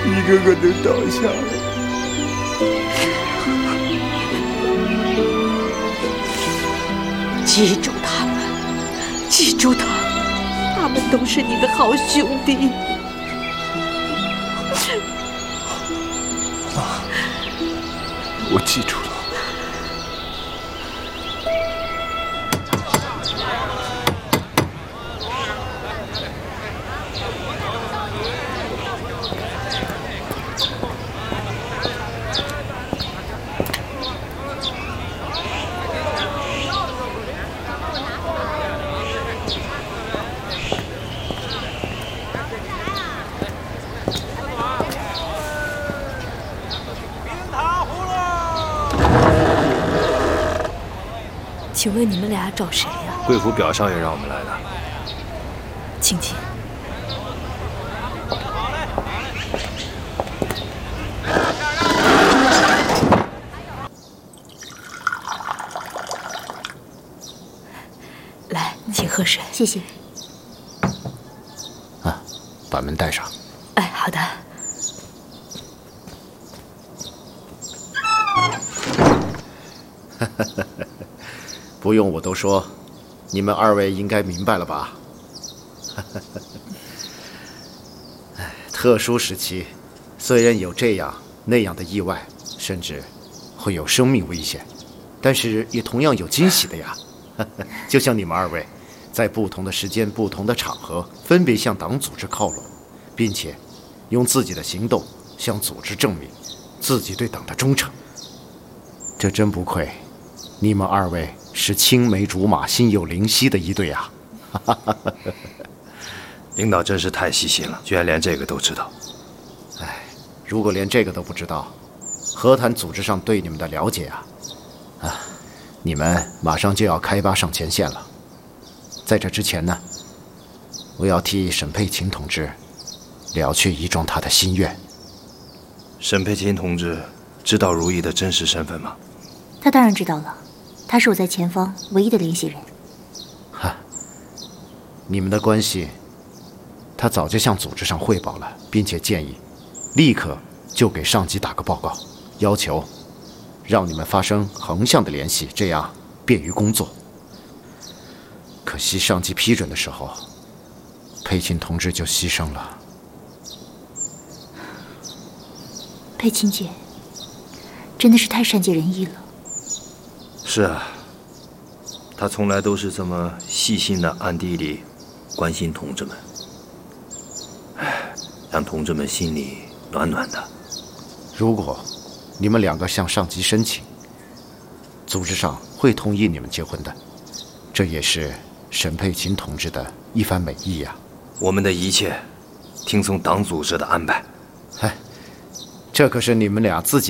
一个个都倒下了。 记住他们，记住他，他们都是你的好兄弟。 妈，我记住了。 请问你们俩找谁呀？ 贵府表少爷让我们来的。 请进。来，请喝水。 谢谢。 啊，把门带上。 哎，好的。 不用我都说，你们二位应该明白了吧？特殊时期，虽然有这样那样的意外，甚至会有生命危险，但是也同样有惊喜的呀。就像你们二位，在不同的时间、不同的场合，分别向党组织靠拢，并且用自己的行动向组织证明自己对党的忠诚。这真不愧你们二位是青梅竹马、心有灵犀的一对啊！ 领导真是太细心了，居然连这个都知道。 哎，如果连这个都不知道，何谈组织上对你们的了解啊？啊，你们马上就要开拔上前线了。在这之前呢，我要替沈佩琴同志了却一桩他的心愿。 沈佩琴同志知道如意的真实身份吗？ 他当然知道了，他是我在前方唯一的联系人。 哈，你们的关系，他早就向组织上汇报了，并且建议立刻就给上级打个报告，要求让你们发生横向的联系，这样便于工作。可惜上级批准的时候，佩琴同志就牺牲了。 佩琴姐真的是太善解人意了。 是啊，他从来都是这么细心的暗地里关心同志们，让同志们心里暖暖的。 如果你们两个向上级申请，组织上会同意你们结婚的，这也是沈佩琴同志的一番美意呀。 我们的一切听从党组织的安排。 哎，这可是你们俩自己